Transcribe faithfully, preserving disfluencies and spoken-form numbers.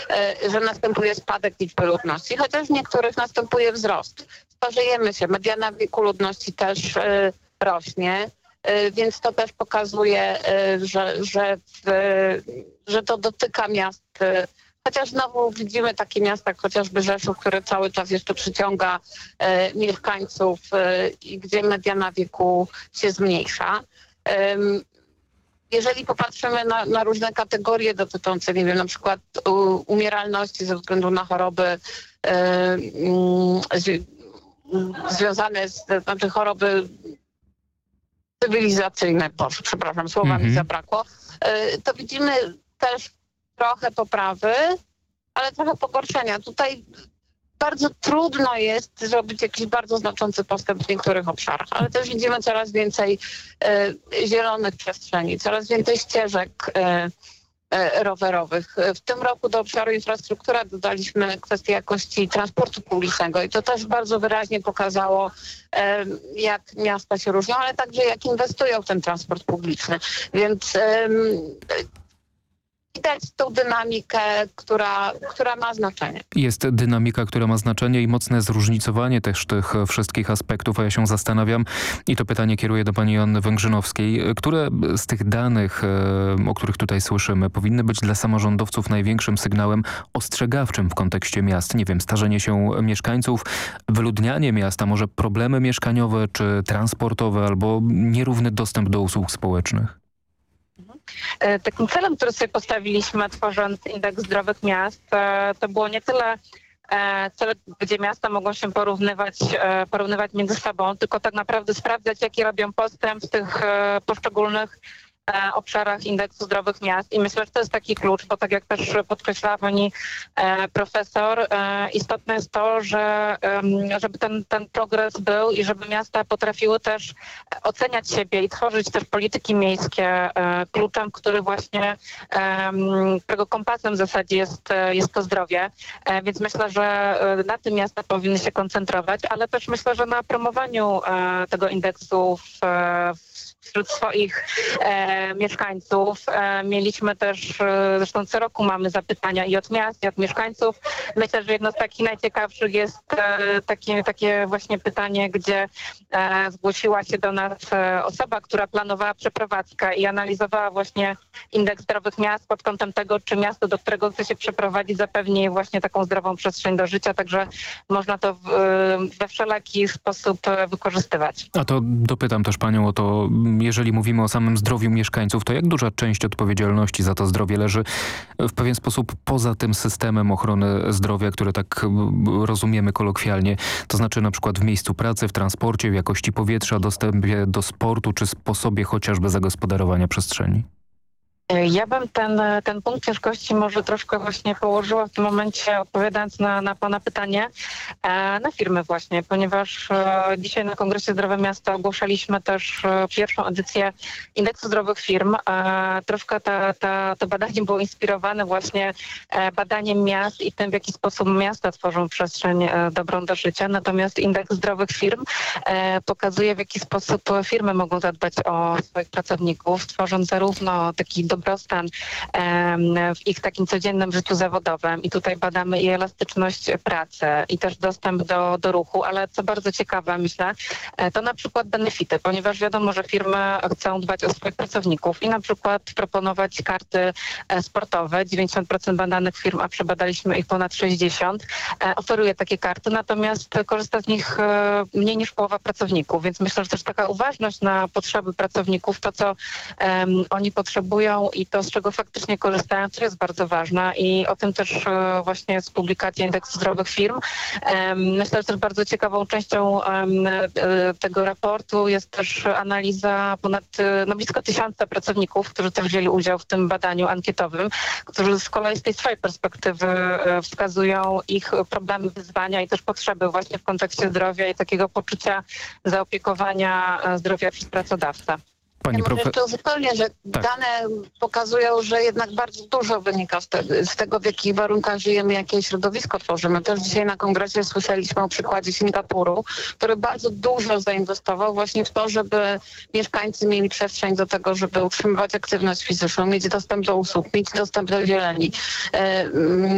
że następuje spadek liczby ludności, chociaż w niektórych następuje wzrost. Starzejemy się, mediana wieku ludności też rośnie, więc to też pokazuje, że, że, że to dotyka miast. Chociaż znowu widzimy takie miasta jak chociażby Rzeszów, które cały czas jeszcze przyciąga e, mieszkańców e, i gdzie mediana wieku się zmniejsza. E, jeżeli popatrzymy na, na różne kategorie dotyczące, nie wiem, na przykład u, umieralności ze względu na choroby e, z, związane z, znaczy choroby cywilizacyjne, Boże, przepraszam, słowa mm-hmm. mi zabrakło, e, to widzimy też trochę poprawy, ale trochę pogorszenia. Tutaj bardzo trudno jest zrobić jakiś bardzo znaczący postęp w niektórych obszarach, ale też widzimy coraz więcej e, zielonych przestrzeni, coraz więcej ścieżek e, e, rowerowych. W tym roku do obszaru infrastruktura dodaliśmy kwestię jakości transportu publicznego i to też bardzo wyraźnie pokazało, e, jak miasta się różnią, ale także jak inwestują w ten transport publiczny. Więc e, widać tą dynamikę, która, która ma znaczenie. Jest dynamika, która ma znaczenie i mocne zróżnicowanie też tych wszystkich aspektów, a ja się zastanawiam i to pytanie kieruję do pani Joanny Węgrzynowskiej. Które z tych danych, o których tutaj słyszymy, powinny być dla samorządowców największym sygnałem ostrzegawczym w kontekście miast? Nie wiem, starzenie się mieszkańców, wyludnianie miasta, może problemy mieszkaniowe czy transportowe albo nierówny dostęp do usług społecznych? Takim celem, który sobie postawiliśmy, tworząc indeks zdrowych miast, to było nie tyle cel, gdzie miasta mogą się porównywać, porównywać między sobą, tylko tak naprawdę sprawdzać, jaki robią postęp w tych poszczególnych obszarach indeksu zdrowych miast. I myślę, że to jest taki klucz, bo tak jak też podkreślała pani e, profesor, e, istotne jest to, że e, żeby ten, ten progres był i żeby miasta potrafiły też oceniać siebie i tworzyć też polityki miejskie e, kluczem, który właśnie, e, którego kompasem w zasadzie jest, jest to zdrowie. E, więc myślę, że na tym miasta powinny się koncentrować, ale też myślę, że na promowaniu e, tego indeksu w, w wśród swoich e, mieszkańców. E, mieliśmy też, e, zresztą co roku mamy zapytania i od miast, i od mieszkańców. Myślę, że jedno z takich najciekawszych jest e, takie, takie właśnie pytanie, gdzie e, zgłosiła się do nas e, osoba, która planowała przeprowadzkę i analizowała właśnie indeks zdrowych miast pod kątem tego, czy miasto, do którego chce się przeprowadzić, zapewni właśnie taką zdrową przestrzeń do życia, także można to w, we wszelaki sposób wykorzystywać. A to dopytam też panią o to, jeżeli mówimy o samym zdrowiu mieszkańców, to jak duża część odpowiedzialności za to zdrowie leży w pewien sposób poza tym systemem ochrony zdrowia, które tak rozumiemy kolokwialnie, to znaczy na przykład w miejscu pracy, w transporcie, w jakości powietrza, dostępie do sportu czy sposobie chociażby zagospodarowania przestrzeni? Ja bym ten, ten punkt ciężkości może troszkę właśnie położyła w tym momencie, odpowiadając na, na pana pytanie, e, na firmy właśnie, ponieważ e, dzisiaj na Kongresie Zdrowe Miasta ogłaszaliśmy też e, pierwszą edycję Indeksu Zdrowych Firm. E, troszkę ta, ta, to badanie było inspirowane właśnie e, badaniem miast i tym, w jaki sposób miasta tworzą przestrzeń e, dobrą do życia. Natomiast Indeks Zdrowych Firm e, pokazuje, w jaki sposób firmy mogą zadbać o swoich pracowników, tworząc zarówno taki dobrostan w ich takim codziennym życiu zawodowym i tutaj badamy i elastyczność pracy i też dostęp do, do ruchu, ale co bardzo ciekawe myślę, to na przykład benefity, ponieważ wiadomo, że firmy chcą dbać o swoich pracowników i na przykład proponować karty sportowe. dziewięćdziesiąt procent badanych firm, a przebadaliśmy ich ponad sześćdziesiąt, oferuje takie karty, natomiast korzysta z nich mniej niż połowa pracowników, więc myślę, że też taka uważność na potrzeby pracowników, to co um, oni potrzebują i to, z czego faktycznie korzystają, to jest bardzo ważne i o tym też e, właśnie jest publikacja Indeksu Zdrowych Firm. E, myślę, że też bardzo ciekawą częścią e, tego raportu jest też analiza ponad e, no blisko tysiąca pracowników, którzy też wzięli udział w tym badaniu ankietowym, którzy z kolei z tej swojej perspektywy e, wskazują ich problemy, wyzwania i też potrzeby właśnie w kontekście zdrowia i takiego poczucia zaopiekowania zdrowia przez pracodawcę. Pani ja może jeszcze uzupełnię, że tak. Dane pokazują, że jednak bardzo dużo wynika z, te, z tego, w jakich warunkach żyjemy, jakie środowisko tworzymy. Też dzisiaj na kongresie słyszeliśmy o przykładzie Singapuru, który bardzo dużo zainwestował właśnie w to, żeby mieszkańcy mieli przestrzeń do tego, żeby utrzymywać aktywność fizyczną, mieć dostęp do usług, mieć dostęp do zieleni.